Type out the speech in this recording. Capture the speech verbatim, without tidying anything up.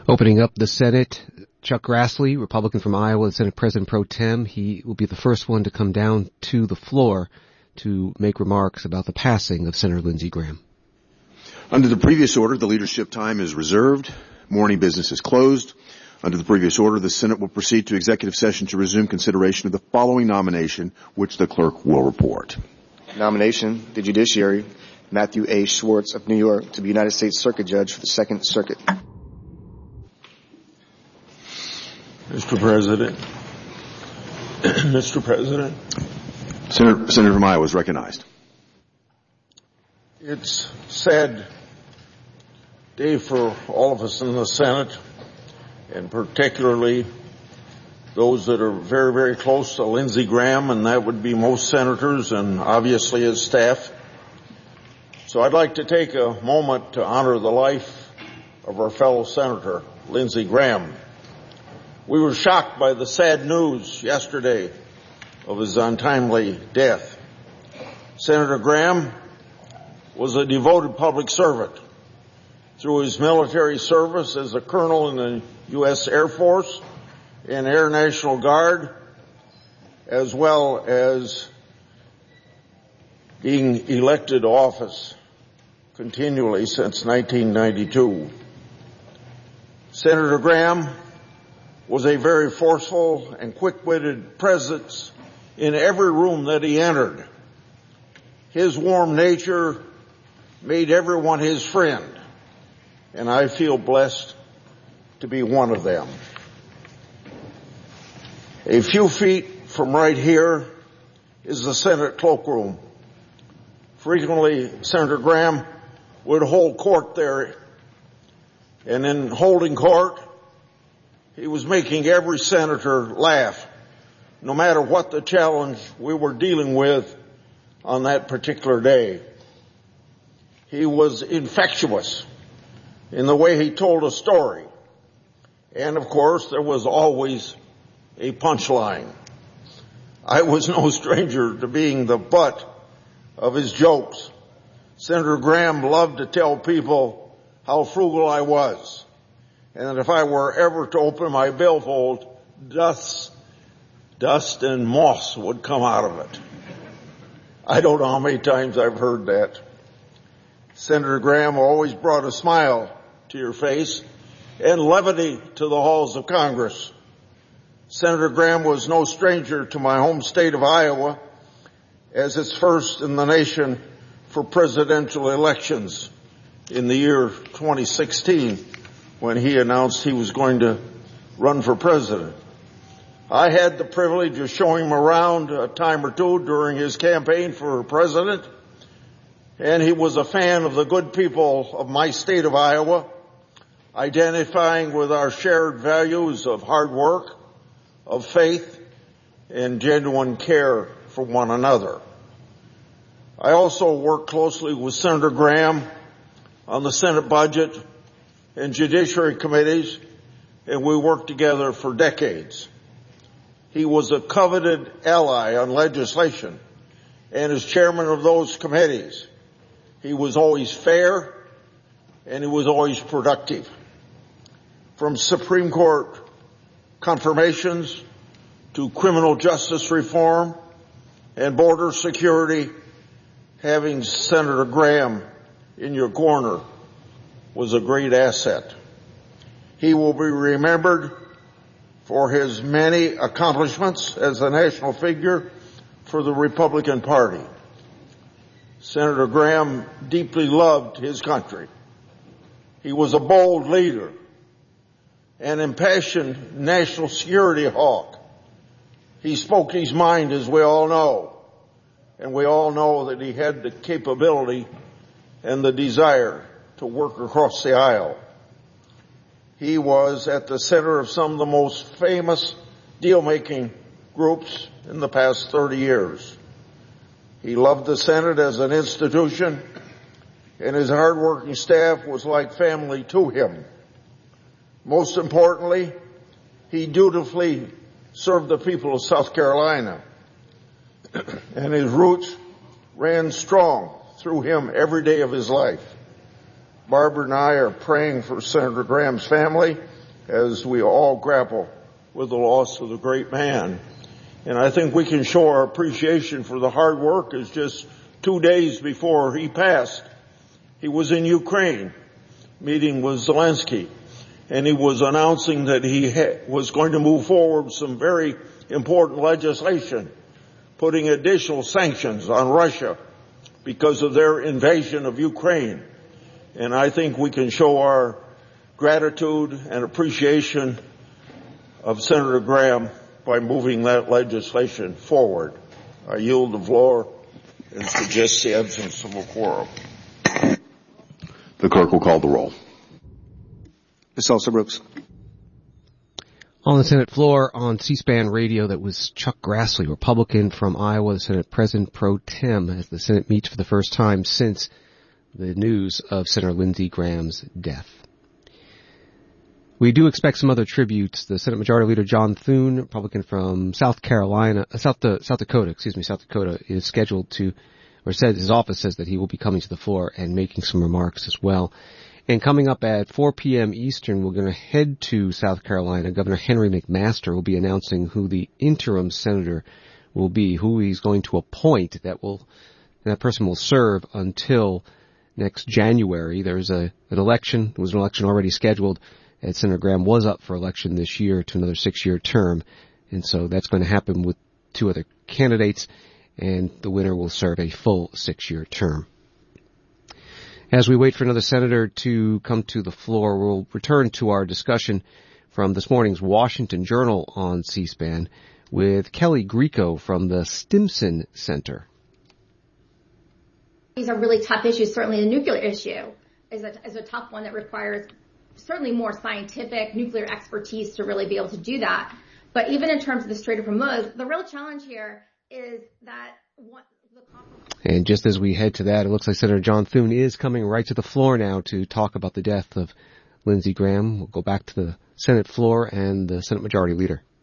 Opening up the Senate, Chuck Grassley, Republican from Iowa, Senate President Pro Tem. He will be the first one to come down to the floor to make remarks about the passing of Senator Lindsey Graham. Under the previous order, the leadership time is reserved. Morning business is closed. Under the previous order, the Senate will proceed to executive session to resume consideration of the following nomination, which the clerk will report. Nomination, the judiciary, Matthew A. Schwartz of New York to be United States Circuit Judge for the Second Circuit. Mister President. Mister President. Senator, Senator from Iowa is recognized. It's a sad day for all of us in the Senate, and particularly those that are very, very close to Lindsey Graham, and that would be most senators and obviously his staff. So I'd like to take a moment to honor the life of our fellow Senator, Lindsey Graham. We were shocked by the sad news yesterday of his untimely death. Senator Graham was a devoted public servant. Through his military service as a colonel in the U S Air Force and Air National Guard, as well as being elected to office continually since nineteen ninety-two. Senator Graham was a very forceful and quick-witted presence in every room that he entered. His warm nature made everyone his friend, and I feel blessed to be one of them. A few feet from right here is the Senate cloakroom. Frequently, Senator Graham would hold court there, and in holding court, he was making every senator laugh, no matter what the challenge we were dealing with on that particular day. He was infectious in the way he told a story. And of course, there was always a punchline. I was no stranger to being the butt of his jokes. Senator Graham loved to tell people how frugal I was, and that if I were ever to open my billfold, dust, dust and moss would come out of it. I don't know how many times I've heard that. Senator Graham always brought a smile to your face and levity to the halls of Congress. Senator Graham was no stranger to my home state of Iowa, as its first in the nation for presidential elections in the year twenty sixteen, when he announced he was going to run for president. I had the privilege of showing him around a time or two during his campaign for president, and he was a fan of the good people of my state of Iowa, identifying with our shared values of hard work, of faith, and genuine care for one another. I also worked closely with Senator Graham on the Senate budget and judiciary committees, and we worked together for decades. He was a coveted ally on legislation, and as chairman of those committees, he was always fair and he was always productive. From Supreme Court confirmations to criminal justice reform and border security, having Senator Graham in your corner was a great asset. He will be remembered for his many accomplishments as a national figure for the Republican Party. Senator Graham deeply loved his country. He was a bold leader, an impassioned national security hawk. He spoke his mind, as we all know, and we all know that he had the capability and the desire to work across the aisle. He was at the center of some of the most famous deal-making groups in the past thirty years. He loved the Senate as an institution, and his hard-working staff was like family to him. Most importantly, he dutifully served the people of South Carolina, and his roots ran strong through him every day of his life. Barbara and I are praying for Senator Graham's family as we all grapple with the loss of the great man. And I think we can show our appreciation for the hard work as just two days before he passed, he was in Ukraine meeting with Zelensky, and he was announcing that he ha- was going to move forward with some very important legislation, putting additional sanctions on Russia because of their invasion of Ukraine. And I think we can show our gratitude and appreciation of Senator Graham by moving that legislation forward. I yield the floor and suggest the absence of a quorum. The clerk will call the roll. Miz Alsop-Brooks. On the Senate floor on C-SPAN radio, that was Chuck Grassley, Republican from Iowa, the Senate President pro tem, as the Senate meets for the first time since the news of Senator Lindsey Graham's death. We do expect some other tributes. The Senate Majority Leader John Thune, Republican from South Carolina, uh, South, uh, South Dakota, excuse me, South Dakota, is scheduled to, or says, his office says that he will be coming to the floor and making some remarks as well. And coming up at four p.m. Eastern, we're going to head to South Carolina. Governor Henry McMaster will be announcing who the interim senator will be, who he's going to appoint. That will, that person will serve until next January. There's a, an election. There was an election already scheduled, and Senator Graham was up for election this year to another six-year term. And so that's going to happen with two other candidates, and the winner will serve a full six-year term. As we wait for another senator to come to the floor, we'll return to our discussion from this morning's Washington Journal on C-SPAN with Kelly Grieco from the Stimson Center. These are really tough issues. Certainly the nuclear issue is a, is a tough one that requires certainly more scientific nuclear expertise to really be able to do that. But even in terms of the Strait of Hormuz, the real challenge here is that what the And just as we head to that, it looks like Senator John Thune is coming right to the floor now to talk about the death of Lindsey Graham. We'll go back to the Senate floor and the Senate Majority Leader.